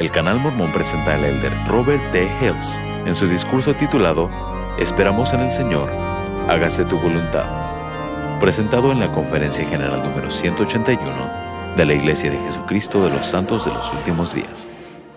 El Canal Mormón presenta al elder Robert T. Hales en su discurso titulado Esperamos en el Señor, hágase tu voluntad, presentado en la Conferencia General número 181 de la Iglesia de Jesucristo de los Santos de los Últimos Días.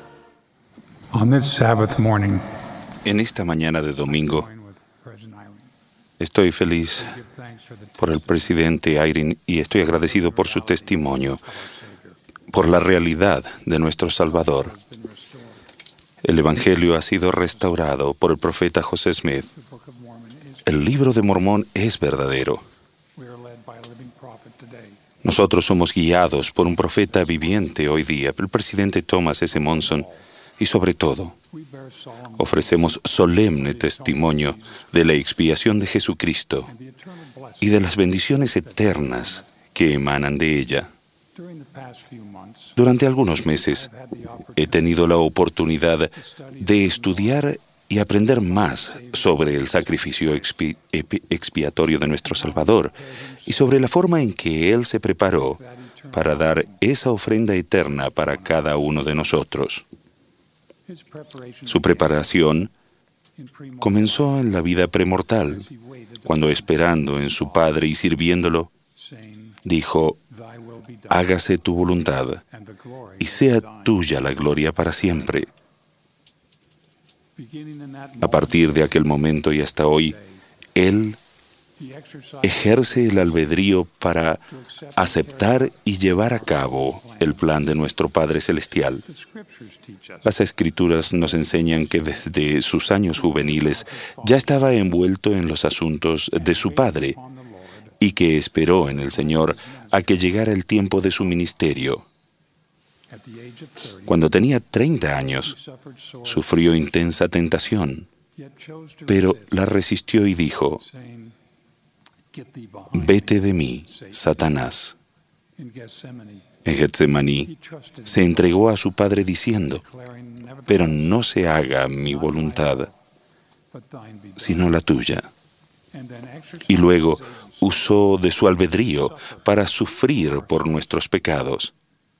En esta mañana de domingo, estoy feliz por el presidente Eyring y estoy agradecido por su testimonio, por la realidad de nuestro Salvador. El Evangelio ha sido restaurado por el profeta José Smith. El libro de Mormón es verdadero. Nosotros somos guiados por un profeta viviente hoy día, el presidente Thomas S. Monson, y sobre todo, ofrecemos solemne testimonio de la expiación de Jesucristo y de las bendiciones eternas que emanan de ella. Durante algunos meses he tenido la oportunidad de estudiar y aprender más sobre el sacrificio expiatorio de nuestro Salvador y sobre la forma en que Él se preparó para dar esa ofrenda eterna para cada uno de nosotros. Su preparación comenzó en la vida premortal, cuando esperando en su Padre y sirviéndolo, dijo: hágase tu voluntad y sea tuya la gloria para siempre. A partir de aquel momento y hasta hoy, Él ejerce el albedrío para aceptar y llevar a cabo el plan de nuestro Padre Celestial. Las Escrituras nos enseñan que desde sus años juveniles ya estaba envuelto en los asuntos de su Padre y que esperó en el Señor a que llegara el tiempo de su ministerio. Cuando tenía 30 años, sufrió intensa tentación, pero la resistió y dijo: vete de mí, Satanás. En Getsemaní se entregó a su Padre diciendo: pero no se haga mi voluntad, sino la tuya. Y luego usó de su albedrío para sufrir por nuestros pecados.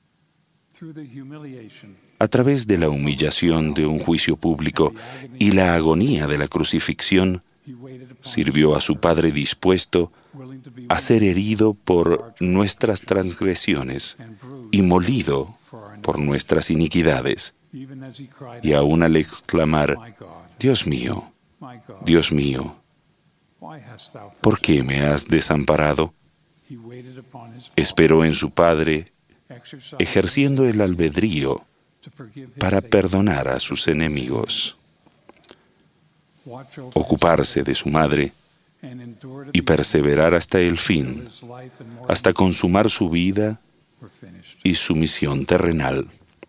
A través de la humillación de un juicio público y la agonía de la crucifixión, sirvió a su Padre dispuesto a ser herido por nuestras transgresiones y molido por nuestras iniquidades. Y aún al exclamar: Dios mío, ¿por qué me has desamparado?, esperó en su Padre, ejerciendo el albedrío para perdonar a sus enemigos. Ocuparse de su madre y perseverar hasta el fin, hasta consumar su vida y su misión terrenal.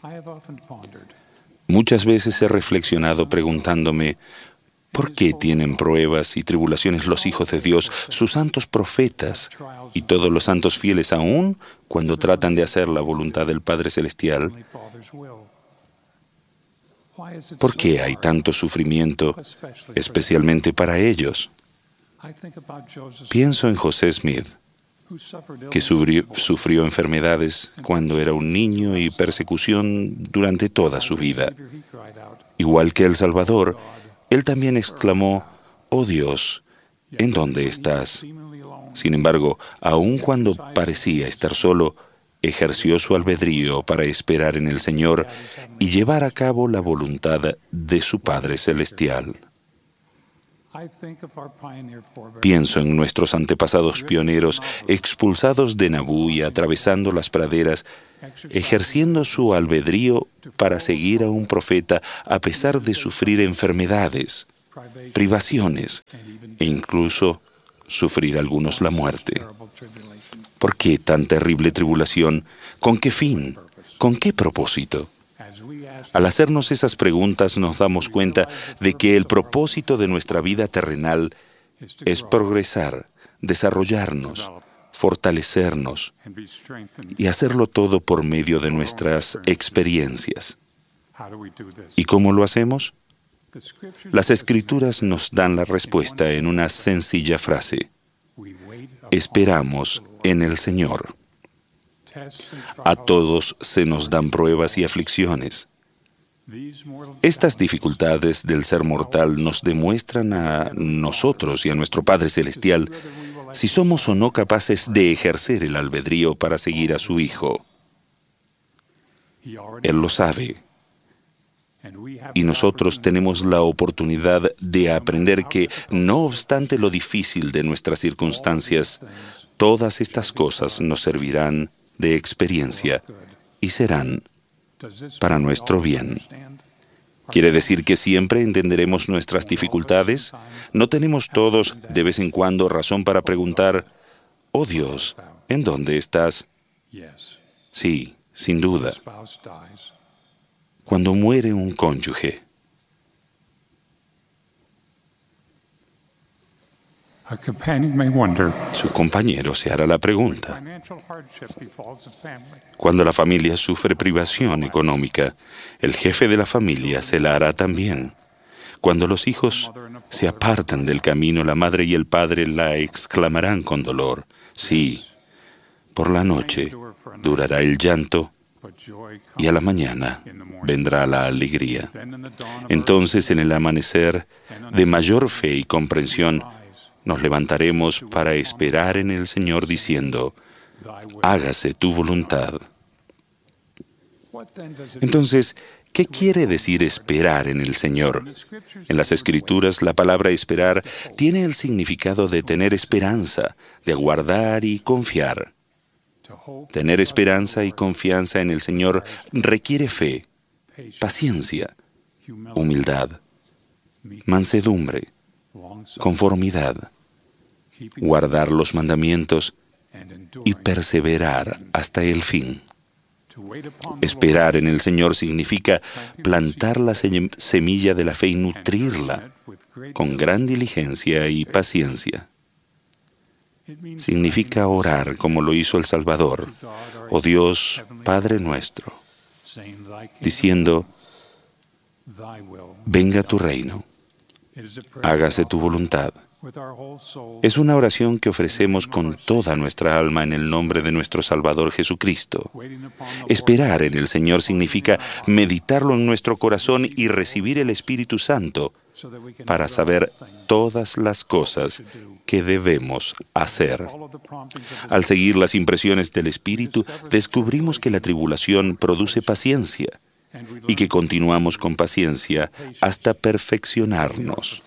Muchas veces he reflexionado preguntándome: ¿por qué tienen pruebas y tribulaciones los hijos de Dios, sus santos profetas y todos los santos fieles aún cuando tratan de hacer la voluntad del Padre Celestial? ¿Por qué hay tanto sufrimiento, especialmente para ellos? Pienso en José Smith, que sufrió enfermedades cuando era un niño y persecución durante toda su vida. Igual que el Salvador, él también exclamó: «Oh Dios, ¿en dónde estás?». Sin embargo, aun cuando parecía estar solo, ejerció su albedrío para esperar en el Señor y llevar a cabo la voluntad de su Padre Celestial. Pienso en nuestros antepasados pioneros expulsados de Nabú y atravesando las praderas, ejerciendo su albedrío para seguir a un profeta a pesar de sufrir enfermedades, privaciones e incluso sufrir algunos la muerte. ¿Por qué tan terrible tribulación? ¿Con qué fin? ¿Con qué propósito? Al hacernos esas preguntas nos damos cuenta de que el propósito de nuestra vida terrenal es progresar, desarrollarnos, fortalecernos y hacerlo todo por medio de nuestras experiencias. ¿Y cómo lo hacemos? Las Escrituras nos dan la respuesta en una sencilla frase: esperamos en el Señor. A todos se nos dan pruebas y aflicciones. Estas dificultades del ser mortal nos demuestran a nosotros y a nuestro Padre Celestial si somos o no capaces de ejercer el albedrío para seguir a su Hijo. Él lo sabe. Y nosotros tenemos la oportunidad de aprender que, no obstante lo difícil de nuestras circunstancias, todas estas cosas nos servirán de experiencia y serán para nuestro bien. ¿Quiere decir que siempre entenderemos nuestras dificultades? ¿No tenemos todos, de vez en cuando, razón para preguntar, «Oh Dios, ¿en dónde estás?» Sí, sin duda. Cuando muere un cónyuge, su compañero se hará la pregunta. Cuando la familia sufre privación económica, el jefe de la familia se la hará también. Cuando los hijos se apartan del camino, la madre y el padre la exclamarán con dolor. Sí, por la noche durará el llanto y a la mañana vendrá la alegría. Entonces, en el amanecer de mayor fe y comprensión, nos levantaremos para esperar en el Señor diciendo, «Hágase tu voluntad». Entonces, ¿qué quiere decir esperar en el Señor? En las Escrituras, la palabra esperar tiene el significado de tener esperanza, de aguardar y confiar. Tener esperanza y confianza en el Señor requiere fe, paciencia, humildad, mansedumbre, conformidad, guardar los mandamientos y perseverar hasta el fin. Esperar en el Señor significa plantar la semilla de la fe y nutrirla con gran diligencia y paciencia. Significa orar como lo hizo el Salvador, «Oh Dios, Padre nuestro», diciendo, «Venga tu reino, hágase tu voluntad». Es una oración que ofrecemos con toda nuestra alma en el nombre de nuestro Salvador Jesucristo. Esperar en el Señor significa meditarlo en nuestro corazón y recibir el Espíritu Santo para saber todas las cosas que debemos hacer. Al seguir las impresiones del Espíritu, descubrimos que la tribulación produce paciencia y que continuamos con paciencia hasta perfeccionarnos.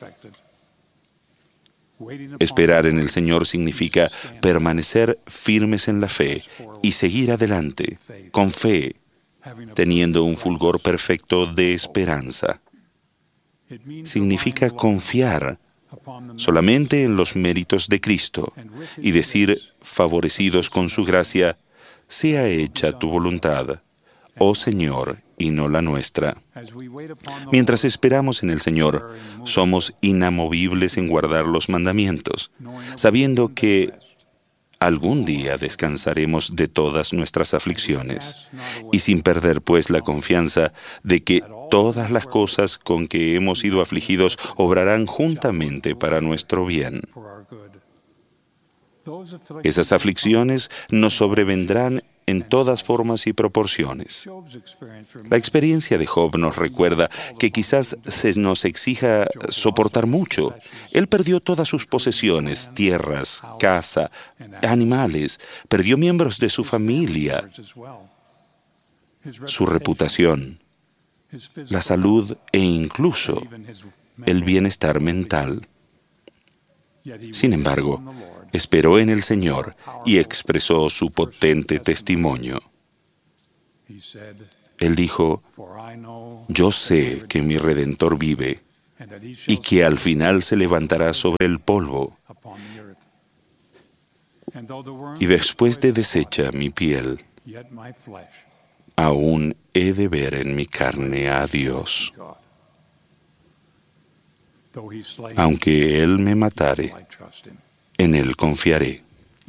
Esperar en el Señor significa permanecer firmes en la fe y seguir adelante, con fe, teniendo un fulgor perfecto de esperanza. Significa confiar solamente en los méritos de Cristo y decir, favorecidos con su gracia, «Sea hecha tu voluntad, oh Señor, y no la nuestra». Mientras esperamos en el Señor, somos inamovibles en guardar los mandamientos, sabiendo que algún día descansaremos de todas nuestras aflicciones, y sin perder pues la confianza de que todas las cosas con que hemos sido afligidos obrarán juntamente para nuestro bien. Esas aflicciones nos sobrevendrán en todas formas y proporciones. La experiencia de Job nos recuerda que quizás se nos exija soportar mucho. Él perdió todas sus posesiones, tierras, casa, animales, perdió miembros de su familia, su reputación, la salud e incluso el bienestar mental. Sin embargo, esperó en el Señor y expresó su potente testimonio. Él dijo, «Yo sé que mi Redentor vive y que al final se levantará sobre el polvo. Y después de deshecha mi piel, aún he de ver en mi carne a Dios. Aunque Él me matare, en Él confiaré».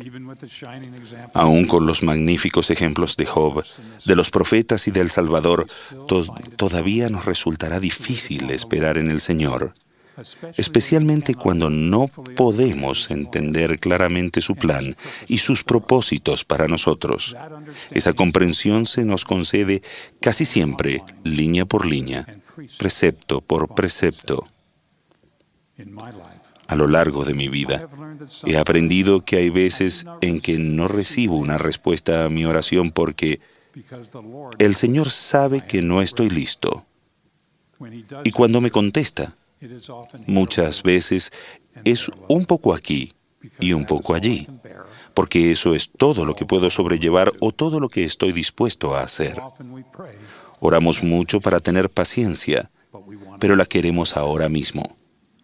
Aún con los magníficos ejemplos de Job, de los profetas y del Salvador, todavía nos resultará difícil esperar en el Señor. especialmente cuando no podemos entender claramente su plan y sus propósitos para nosotros. Esa comprensión se nos concede casi siempre, línea por línea, precepto por precepto. A lo largo de mi vida, he aprendido que hay veces en que no recibo una respuesta a mi oración porque el Señor sabe que no estoy listo. Y cuando me contesta, muchas veces es un poco aquí y un poco allí, porque eso es todo lo que puedo sobrellevar o todo lo que estoy dispuesto a hacer. Oramos mucho para tener paciencia, pero la queremos ahora mismo.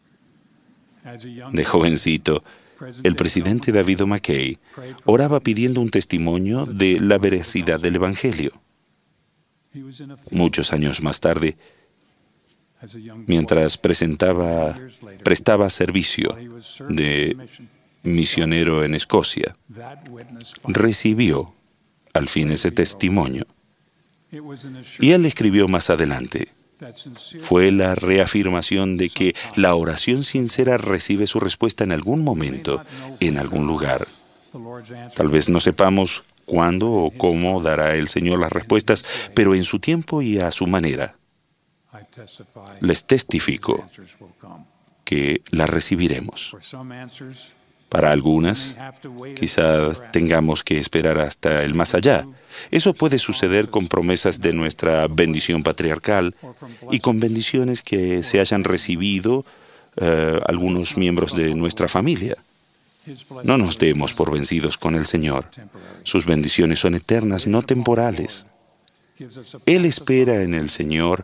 De jovencito, el presidente David McKay oraba pidiendo un testimonio de la veracidad del Evangelio. Muchos años más tarde, mientras prestaba servicio de misionero en Escocia, recibió al fin ese testimonio. Y él escribió más adelante: fue la reafirmación de que la oración sincera recibe su respuesta en algún momento, en algún lugar. Tal vez no sepamos cuándo o cómo dará el Señor las respuestas, pero en su tiempo y a su manera. Les testifico que las recibiremos. Para algunas, quizás tengamos que esperar hasta el más allá. Eso puede suceder con promesas de nuestra bendición patriarcal y con bendiciones que se hayan recibido algunos miembros de nuestra familia. No nos demos por vencidos con el Señor. Sus bendiciones son eternas, no temporales. Él espera en el Señor.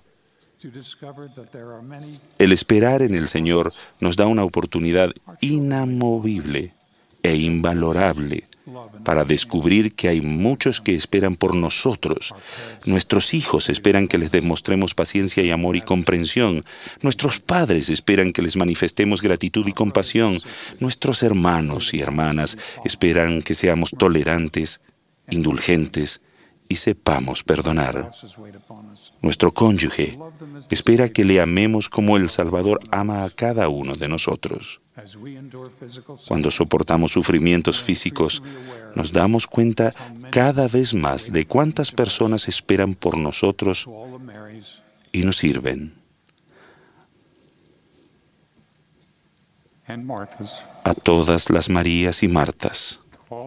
El esperar en el Señor nos da una oportunidad inamovible e invalorable para descubrir que hay muchos que esperan por nosotros. Nuestros hijos esperan que les demostremos paciencia y amor y comprensión. Nuestros padres esperan que les manifestemos gratitud y compasión. Nuestros hermanos y hermanas esperan que seamos tolerantes, indulgentes y sepamos perdonar. Nuestro cónyuge espera que le amemos como el Salvador ama a cada uno de nosotros. Cuando soportamos sufrimientos físicos, nos damos cuenta cada vez más de cuántas personas esperan por nosotros y nos sirven. A todas las Marías y Martas,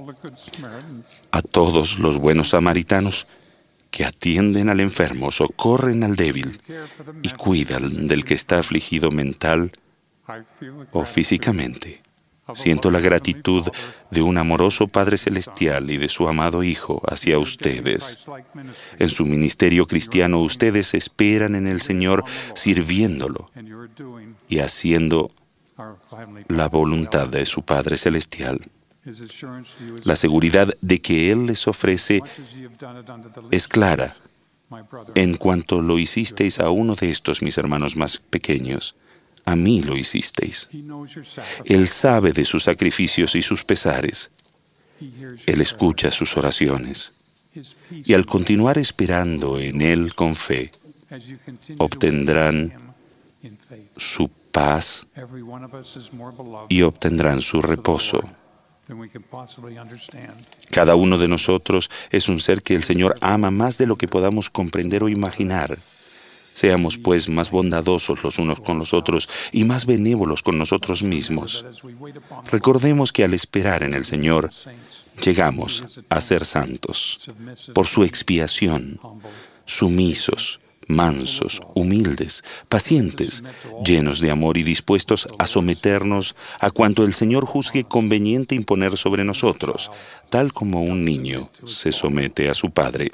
a todos los buenos samaritanos que atienden al enfermo, socorren al débil y cuidan del que está afligido mental o físicamente. Siento la gratitud de un amoroso Padre Celestial y de su amado Hijo hacia ustedes. En su ministerio cristiano, ustedes esperan en el Señor sirviéndolo y haciendo la voluntad de su Padre Celestial. La seguridad de que Él les ofrece es clara. En cuanto lo hicisteis a uno de estos mis hermanos más pequeños, a mí lo hicisteis. Él sabe de sus sacrificios y sus pesares. Él escucha sus oraciones. Y al continuar esperando en Él con fe, obtendrán su paz y obtendrán su reposo. Cada uno de nosotros es un ser que el Señor ama más de lo que podamos comprender o imaginar. Seamos, pues, más bondadosos los unos con los otros y más benévolos con nosotros mismos. Recordemos que al esperar en el Señor, llegamos a ser santos por su expiación, sumisos, mansos, humildes, pacientes, llenos de amor y dispuestos a someternos a cuanto el Señor juzgue conveniente imponer sobre nosotros, tal como un niño se somete a su padre.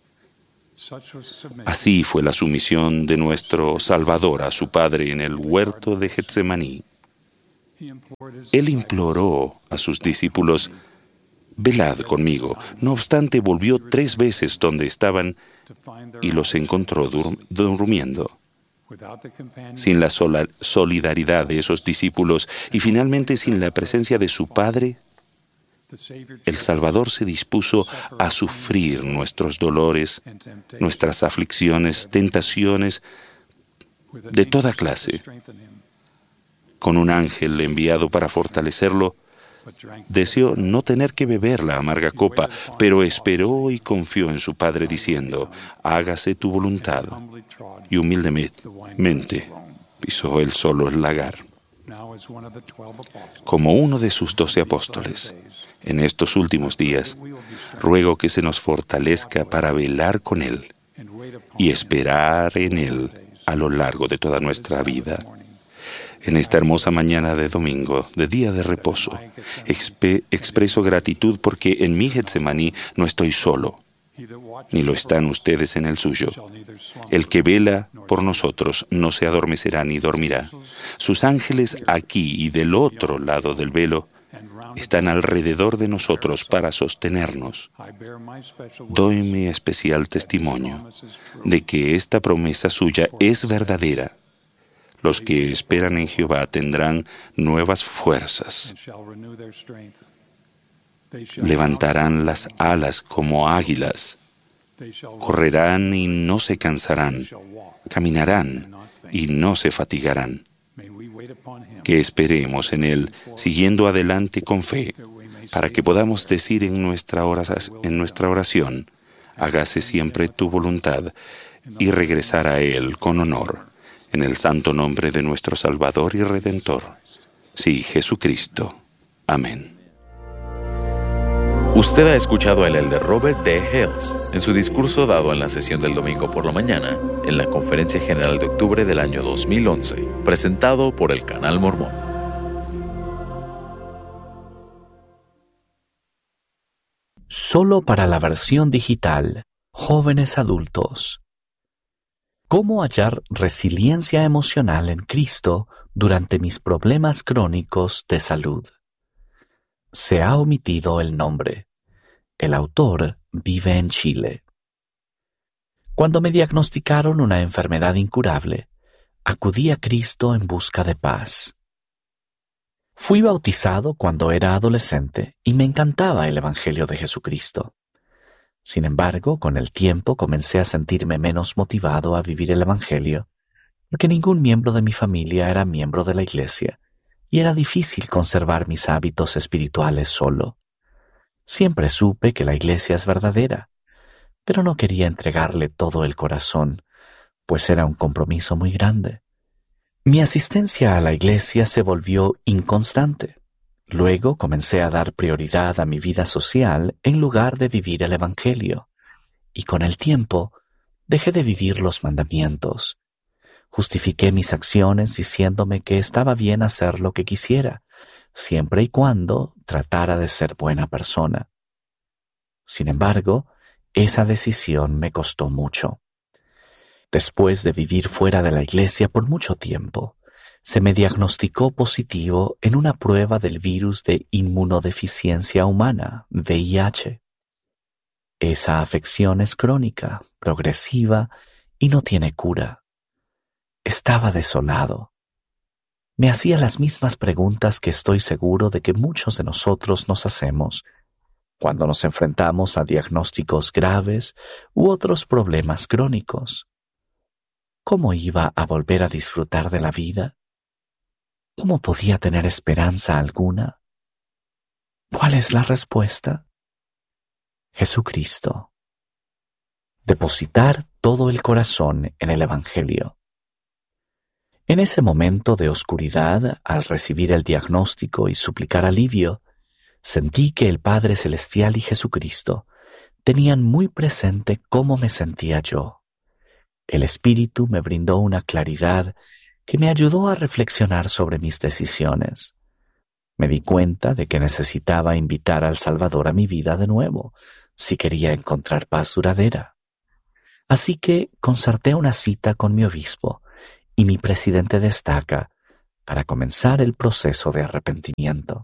Así fue la sumisión de nuestro Salvador a su Padre en el huerto de Getsemaní. Él imploró a sus discípulos: velad conmigo. No obstante, volvió 3 veces donde estaban y los encontró durmiendo. Sin la solidaridad de esos discípulos y finalmente sin la presencia de su Padre, el Salvador se dispuso a sufrir nuestros dolores, nuestras aflicciones, tentaciones de toda clase. con un ángel enviado para fortalecerlo, deseó no tener que beber la amarga copa, pero esperó y confió en su Padre diciendo, hágase tu voluntad. Y humildemente pisó él solo el lagar. Como uno de sus 12 apóstoles, en estos últimos días, ruego que se nos fortalezca para velar con Él y esperar en Él a lo largo de toda nuestra vida. En esta hermosa mañana de domingo, de día de reposo, expreso gratitud porque en mi Getsemaní no estoy solo, ni lo están ustedes en el suyo. El que vela por nosotros no se adormecerá ni dormirá. Sus ángeles aquí y del otro lado del velo están alrededor de nosotros para sostenernos. Doy mi especial testimonio de que esta promesa suya es verdadera. Los que esperan en Jehová tendrán nuevas fuerzas. Levantarán las alas como águilas. Correrán y no se cansarán. Caminarán y no se fatigarán. Que esperemos en Él, siguiendo adelante con fe, para que podamos decir en nuestra oración, hágase siempre tu voluntad, y regresar a Él con honor, en el santo nombre de nuestro Salvador y Redentor. Sí, Jesucristo. Amén. Usted ha escuchado al elder Robert T. Hales en su discurso dado en la sesión del domingo por la mañana en la Conferencia General de Octubre del año 2011, presentado por el Canal Mormón. Solo para la versión digital, jóvenes adultos. ¿Cómo hallar resiliencia emocional en Cristo durante mis problemas crónicos de salud? Se ha omitido el nombre. El autor vive en Chile. Cuando me diagnosticaron una enfermedad incurable, acudí a Cristo en busca de paz. Fui bautizado cuando era adolescente y me encantaba el Evangelio de Jesucristo. Sin embargo, con el tiempo comencé a sentirme menos motivado a vivir el Evangelio, porque ningún miembro de mi familia era miembro de la iglesia, y era difícil conservar mis hábitos espirituales solo. Siempre supe que la iglesia es verdadera, pero no quería entregarle todo el corazón, pues era un compromiso muy grande. Mi asistencia a la iglesia se volvió inconstante. Luego comencé a dar prioridad a mi vida social en lugar de vivir el Evangelio, y con el tiempo dejé de vivir los mandamientos. Justifiqué mis acciones diciéndome que estaba bien hacer lo que quisiera, siempre y cuando tratara de ser buena persona. Sin embargo, esa decisión me costó mucho. Después de vivir fuera de la iglesia por mucho tiempo, se me diagnosticó positivo en una prueba del virus de inmunodeficiencia humana, VIH. Esa afección es crónica, progresiva y no tiene cura. Estaba desolado. Me hacía las mismas preguntas que estoy seguro de que muchos de nosotros nos hacemos cuando nos enfrentamos a diagnósticos graves u otros problemas crónicos. ¿Cómo iba a volver a disfrutar de la vida? ¿Cómo podía tener esperanza alguna? ¿Cuál es la respuesta? Jesucristo. Depositar todo el corazón en el Evangelio. En ese momento de oscuridad, al recibir el diagnóstico y suplicar alivio, sentí que el Padre Celestial y Jesucristo tenían muy presente cómo me sentía yo. El Espíritu me brindó una claridad que me ayudó a reflexionar sobre mis decisiones. Me di cuenta de que necesitaba invitar al Salvador a mi vida de nuevo, si quería encontrar paz duradera. Así que concerté una cita con mi obispo y mi presidente de estaca para comenzar el proceso de arrepentimiento.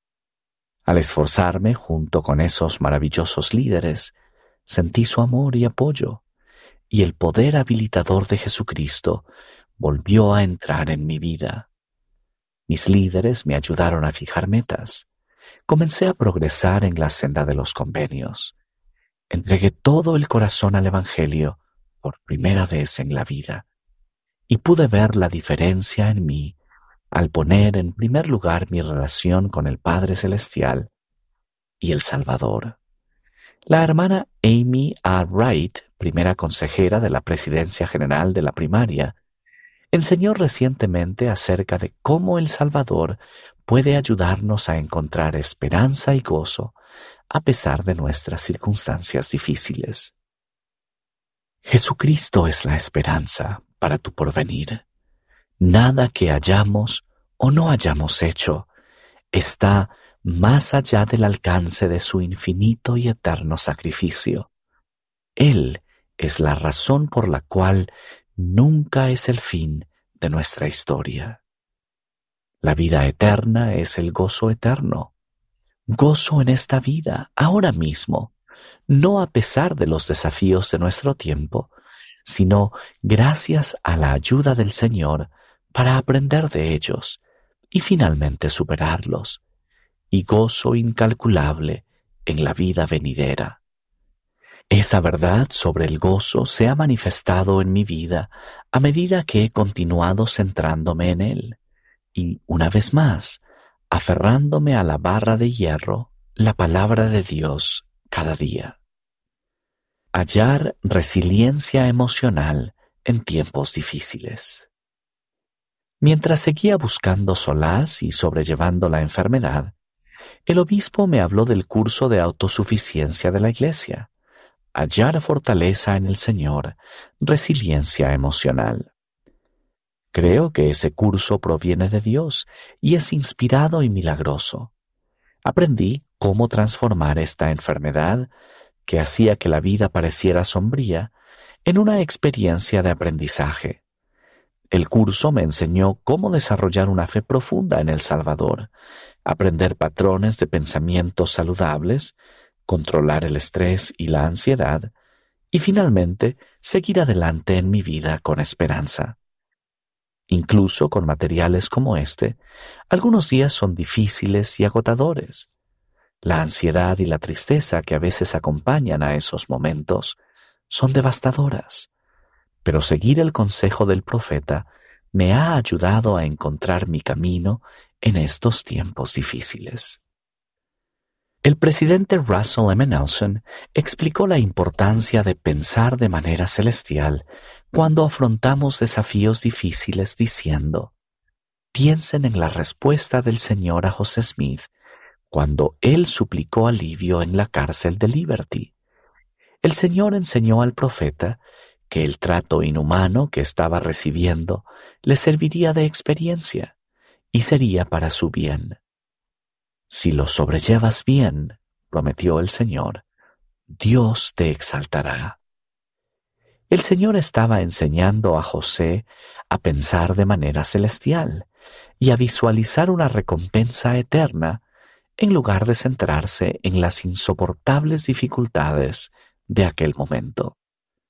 Al esforzarme junto con esos maravillosos líderes, sentí su amor y apoyo, y el poder habilitador de Jesucristo volvió a entrar en mi vida. Mis líderes me ayudaron a fijar metas. Comencé a progresar en la senda de los convenios. Entregué todo el corazón al Evangelio por primera vez en la vida, y pude ver la diferencia en mí al poner en primer lugar mi relación con el Padre Celestial y el Salvador. La hermana Amy A. Wright, primera consejera de la Presidencia General de la Primaria, enseñó recientemente acerca de cómo el Salvador puede ayudarnos a encontrar esperanza y gozo a pesar de nuestras circunstancias difíciles. Jesucristo es la esperanza para tu porvenir. Nada que hayamos o no hayamos hecho está más allá del alcance de su infinito y eterno sacrificio. Él es la razón por la cual nunca es el fin de nuestra historia. La vida eterna es el gozo eterno. Gozo en esta vida, ahora mismo, no a pesar de los desafíos de nuestro tiempo, sino gracias a la ayuda del Señor para aprender de ellos y finalmente superarlos, y gozo incalculable en la vida venidera. Esa verdad sobre el gozo se ha manifestado en mi vida a medida que he continuado centrándome en él y, una vez más, aferrándome a la barra de hierro, la palabra de Dios cada día. Hallar resiliencia emocional en tiempos difíciles. Mientras seguía buscando solaz y sobrellevando la enfermedad, el obispo me habló del curso de autosuficiencia de la Iglesia. Hallar fortaleza en el Señor, resiliencia emocional. Creo que ese curso proviene de Dios y es inspirado y milagroso. Aprendí cómo transformar esta enfermedad, que hacía que la vida pareciera sombría, en una experiencia de aprendizaje. El curso me enseñó cómo desarrollar una fe profunda en el Salvador, aprender patrones de pensamientos saludables, controlar el estrés y la ansiedad, y finalmente seguir adelante en mi vida con esperanza. Incluso con materiales como este, algunos días son difíciles y agotadores. La ansiedad y la tristeza que a veces acompañan a esos momentos son devastadoras, pero seguir el consejo del profeta me ha ayudado a encontrar mi camino en estos tiempos difíciles. El presidente Russell M. Nelson explicó la importancia de pensar de manera celestial cuando afrontamos desafíos difíciles diciendo: piensen en la respuesta del Señor a José Smith cuando él suplicó alivio en la cárcel de Liberty. El Señor enseñó al profeta que el trato inhumano que estaba recibiendo le serviría de experiencia y sería para su bien. Si lo sobrellevas bien, prometió el Señor, Dios te exaltará. El Señor estaba enseñando a José a pensar de manera celestial y a visualizar una recompensa eterna en lugar de centrarse en las insoportables dificultades de aquel momento.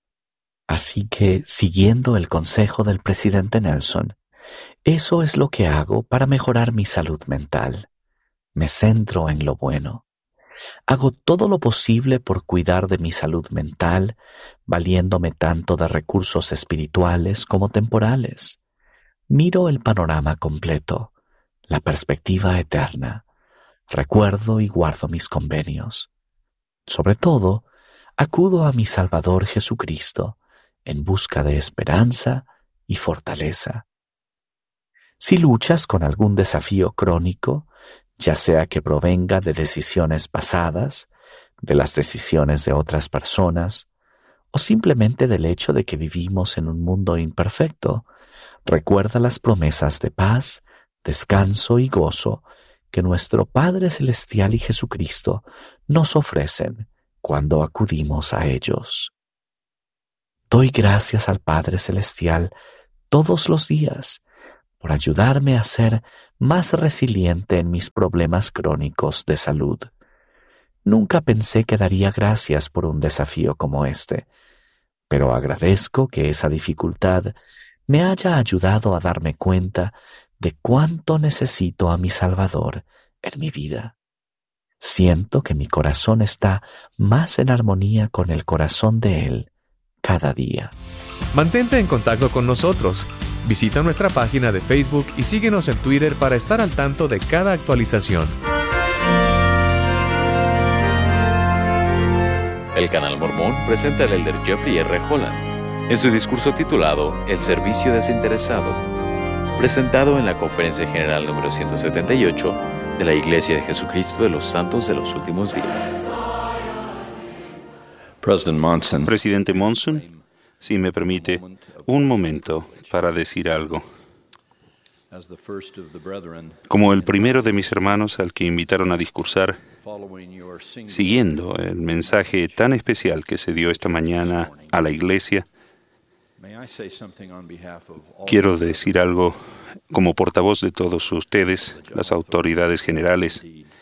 Así que, siguiendo el consejo del presidente Nelson, eso es lo que hago para mejorar mi salud mental. Me centro en lo bueno. Hago todo lo posible por cuidar de mi salud mental, valiéndome tanto de recursos espirituales como temporales. Miro el panorama completo, la perspectiva eterna. Recuerdo y guardo mis convenios. Sobre todo, acudo a mi Salvador Jesucristo en busca de esperanza y fortaleza. Si luchas con algún desafío crónico, ya sea que provenga de decisiones pasadas, de las decisiones de otras personas, o simplemente del hecho de que vivimos en un mundo imperfecto, recuerda las promesas de paz, descanso y gozo que nuestro Padre Celestial y Jesucristo nos ofrecen cuando acudimos a ellos. Doy gracias al Padre Celestial todos los días por ayudarme a ser más resiliente en mis problemas crónicos de salud. Nunca pensé que daría gracias por un desafío como este, pero agradezco que esa dificultad me haya ayudado a darme cuenta de cuánto necesito a mi Salvador en mi vida. Siento que mi corazón está más en armonía con el corazón de Él cada día. Mantente en contacto con nosotros. Visita nuestra página de Facebook y síguenos en Twitter para estar al tanto de cada actualización. El Canal Mormón presenta al elder Jeffrey R. Holland en su discurso titulado El Servicio Desinteresado, presentado en la Conferencia General número 178 de la Iglesia de Jesucristo de los Santos de los Últimos Días. Presidente Monson, si me permite un momento para decir algo. Como el primero de mis hermanos al que invitaron a discursar, siguiendo el mensaje tan especial que se dio esta mañana a la iglesia, quiero decir algo como portavoz de todos ustedes, las autoridades generales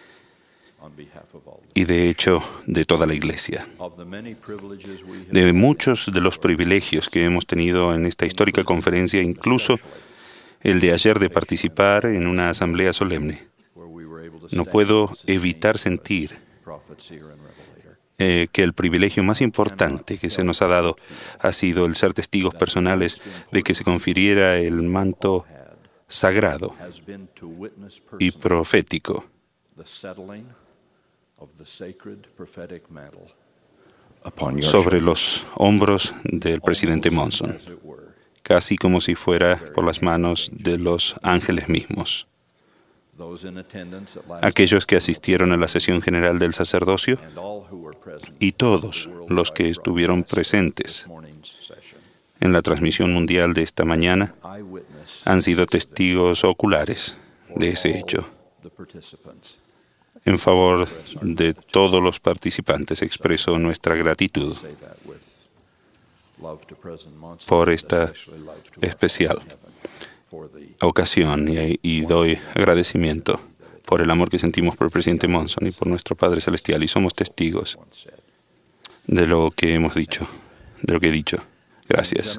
y de hecho de toda la iglesia. De muchos de los privilegios que hemos tenido en esta histórica conferencia, incluso el de ayer de participar en una asamblea solemne, no puedo evitar sentir que el privilegio más importante que se nos ha dado ha sido el ser testigos personales de que se confiriera el manto sagrado y profético sobre los hombros del presidente Monson, casi como si fuera por las manos de los ángeles mismos. Aquellos que asistieron a la sesión general del sacerdocio y todos los que estuvieron presentes en la transmisión mundial de esta mañana han sido testigos oculares de ese hecho. En favor de todos los participantes expreso nuestra gratitud por esta especial ocasión y doy agradecimiento por el amor que sentimos por el presidente Monson y por nuestro Padre Celestial, y somos testigos de lo que hemos dicho, de lo que he dicho. Gracias.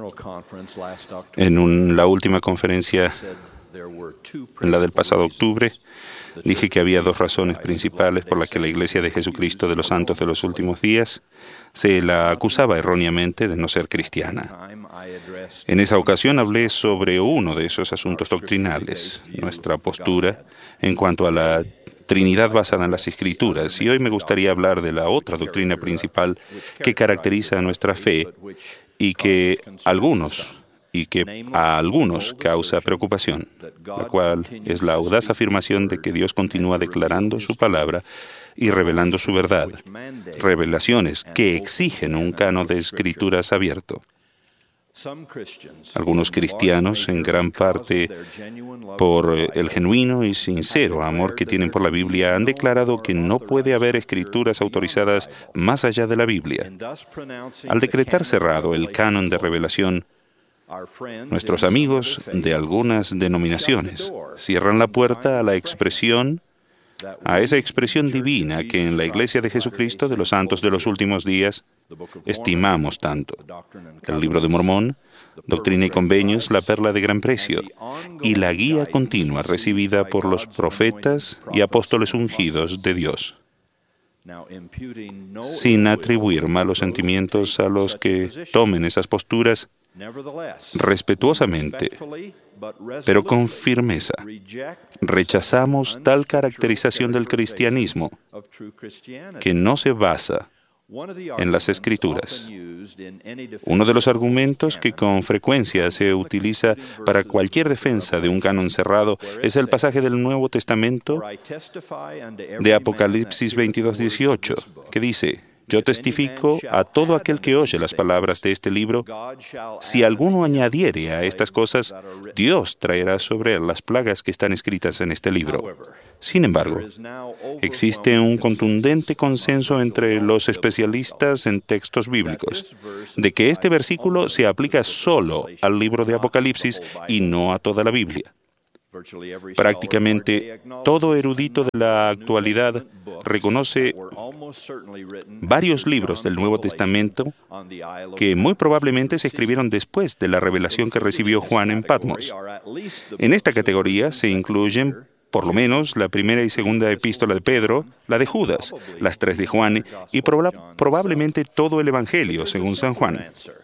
En la última conferencia, en la del pasado octubre, dije que había dos razones principales por las que la Iglesia de Jesucristo de los Santos de los Últimos Días se la acusaba erróneamente de no ser cristiana. En esa ocasión hablé sobre uno de esos asuntos doctrinales, nuestra postura en cuanto a la Trinidad basada en las Escrituras, y hoy me gustaría hablar de la otra doctrina principal que caracteriza nuestra fe y que a algunos causa preocupación, la cual es la audaz afirmación de que Dios continúa declarando su palabra y revelando su verdad, revelaciones que exigen un canon de escrituras abierto. Algunos cristianos, en gran parte por el genuino y sincero amor que tienen por la Biblia, han declarado que no puede haber escrituras autorizadas más allá de la Biblia. Al decretar cerrado el canon de revelación, nuestros amigos de algunas denominaciones cierran la puerta a esa expresión divina que en la Iglesia de Jesucristo de los Santos de los Últimos Días estimamos tanto. El Libro de Mormón, Doctrina y Convenios, la perla de gran precio, y la guía continua recibida por los profetas y apóstoles ungidos de Dios. Sin atribuir malos sentimientos a los que tomen esas posturas, respetuosamente, pero con firmeza, rechazamos tal caracterización del cristianismo que no se basa en las Escrituras. Uno de los argumentos que con frecuencia se utiliza para cualquier defensa de un canon cerrado es el pasaje del Nuevo Testamento de Apocalipsis 22:18, que dice: Yo testifico a todo aquel que oye las palabras de este libro, si alguno añadiere a estas cosas, Dios traerá sobre él las plagas que están escritas en este libro. Sin embargo, existe un contundente consenso entre los especialistas en textos bíblicos de que este versículo se aplica solo al libro de Apocalipsis y no a toda la Biblia. Prácticamente todo erudito de la actualidad reconoce varios libros del Nuevo Testamento que muy probablemente se escribieron después de la revelación que recibió Juan en Patmos. En esta categoría se incluyen por lo menos la primera y segunda epístola de Pedro, la de Judas, las 3 de Juan y probablemente todo el Evangelio según San Juan.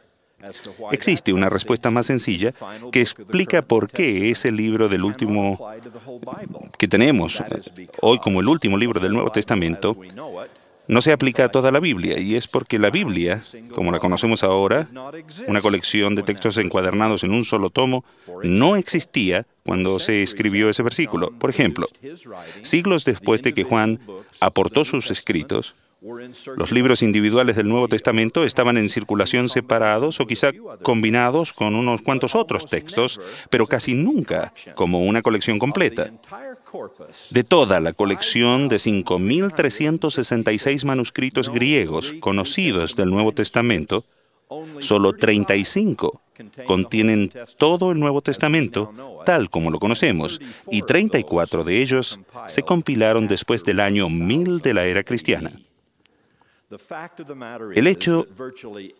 Existe una respuesta más sencilla que explica por qué es el libro del último que tenemos hoy como el último libro del Nuevo Testamento no se aplica a toda la Biblia, y es porque la Biblia, como la conocemos ahora, una colección de textos encuadernados en un solo tomo, no existía cuando se escribió ese versículo. Por ejemplo, siglos después de que Juan aportó sus escritos, los libros individuales del Nuevo Testamento estaban en circulación separados o quizá combinados con unos cuantos otros textos, pero casi nunca como una colección completa. De toda la colección de 5.366 manuscritos griegos conocidos del Nuevo Testamento, solo 35 contienen todo el Nuevo Testamento tal como lo conocemos, y 34 de ellos se compilaron después del año 1000 de la era cristiana. El hecho